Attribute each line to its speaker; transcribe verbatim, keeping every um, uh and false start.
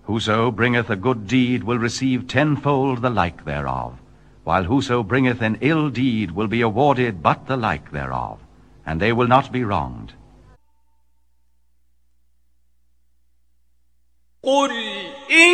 Speaker 1: Whoso bringeth a good deed will receive tenfold the like thereof, while whoso bringeth an ill deed will be awarded but the like thereof, and they will not be wronged.
Speaker 2: قل إن